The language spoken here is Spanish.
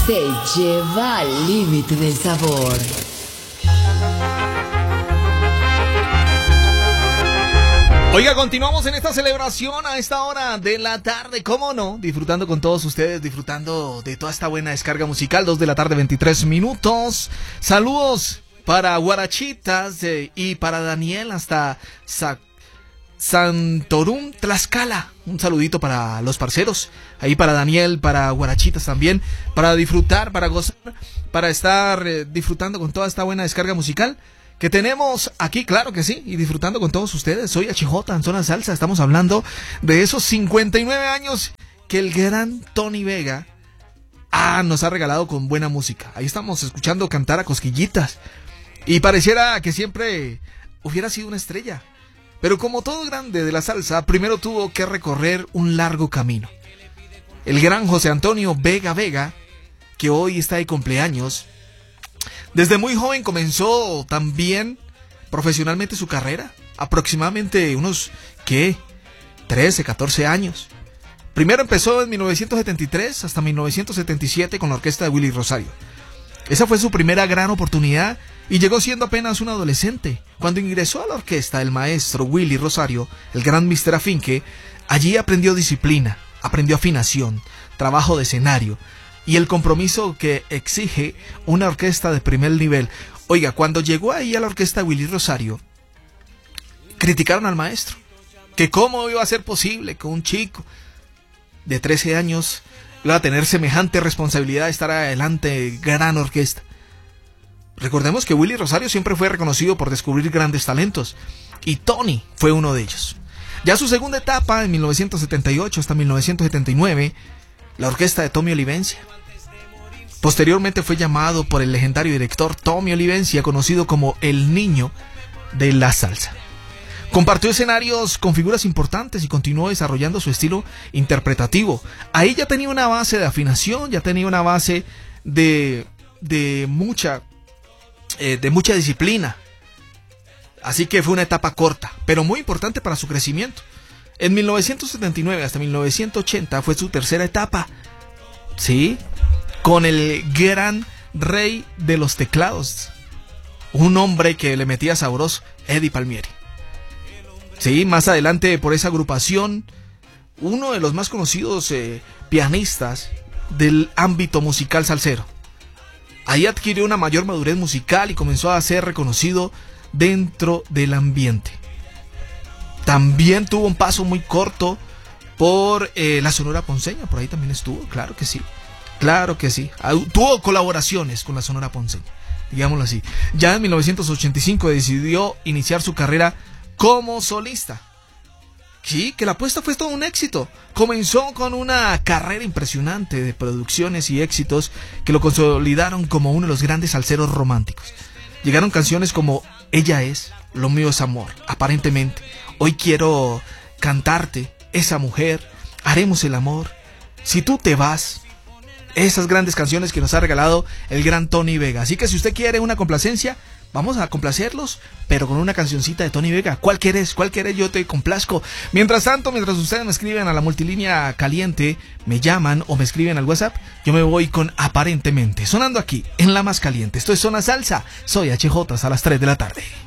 se lleva al límite del sabor. Oiga, continuamos en esta celebración a esta hora de la tarde, ¿cómo no? Disfrutando con todos ustedes, disfrutando de toda esta buena descarga musical, 2 de la tarde, 23 minutos. Saludos para Guarachitas y para Daniel hasta Santorum, Tlaxcala. Un saludito para los parceros, ahí para Daniel, para Guarachitas también, para disfrutar, para gozar, para estar disfrutando con toda esta buena descarga musical que tenemos aquí, claro que sí, y disfrutando con todos ustedes. Soy HJ en Zona Salsa, estamos hablando de esos 59 años que el gran Tony Vega nos ha regalado con buena música. Ahí estamos escuchando cantar a cosquillitas y pareciera que siempre hubiera sido una estrella, pero como todo grande de la salsa, primero tuvo que recorrer un largo camino. El gran José Antonio Vega Vega, que hoy está de cumpleaños, desde muy joven comenzó también profesionalmente su carrera, aproximadamente unos, 13, 14 años. Primero empezó en 1973 hasta 1977 con la orquesta de Willy Rosario. Esa fue su primera gran oportunidad y llegó siendo apenas un adolescente. Cuando ingresó a la orquesta del maestro Willy Rosario, el gran Mr. Afinque, allí aprendió disciplina, aprendió afinación, trabajo de escenario y el compromiso que exige una orquesta de primer nivel. Oiga, cuando llegó ahí a la orquesta de Willy Rosario, criticaron al maestro, que cómo iba a ser posible que un chico de 13 años iba a tener semejante responsabilidad de estar adelante de gran orquesta. Recordemos que Willy Rosario siempre fue reconocido por descubrir grandes talentos, y Tony fue uno de ellos. Ya su segunda etapa, en 1978 hasta 1979, la orquesta de Tommy Olivencia. Posteriormente fue llamado por el legendario director Tommy Olivencia, conocido como el niño de la salsa. Compartió escenarios con figuras importantes y continuó desarrollando su estilo interpretativo. Ahí ya tenía una base de afinación, ya tenía una base de mucha disciplina. Así que fue una etapa corta, pero muy importante para su crecimiento. En 1979 hasta 1980 fue su tercera etapa, ¿sí? Con el gran rey de los teclados, un hombre que le metía sabroso, Eddie Palmieri. Sí, más adelante por esa agrupación, uno de los más conocidos pianistas del ámbito musical salsero. Ahí adquirió una mayor madurez musical y comenzó a ser reconocido dentro del ambiente. También tuvo un paso muy corto por la Sonora Ponceña, por ahí también estuvo, claro que sí. Claro que sí. Tuvo colaboraciones con la Sonora Ponceña, digámoslo así. Ya en 1985 decidió iniciar su carrera como solista. Sí, que la apuesta fue todo un éxito. Comenzó con una carrera impresionante de producciones y éxitos que lo consolidaron como uno de los grandes salseros románticos. Llegaron canciones como Ella es, Lo mío es amor, Aparentemente, Hoy quiero cantarte, Esa mujer, Haremos el amor, Si tú te vas. Esas grandes canciones que nos ha regalado el gran Tony Vega. Así que si usted quiere una complacencia, vamos a complacerlos, pero con una cancioncita de Tony Vega. ¿Cuál querés? ¿Cuál querés? Yo te complazco. Mientras tanto, mientras ustedes me escriben a la multilínea caliente, me llaman o me escriben al WhatsApp, yo me voy con Aparentemente, sonando aquí en la más caliente. Esto es Zona Salsa. Soy HJ a las 3 de la tarde.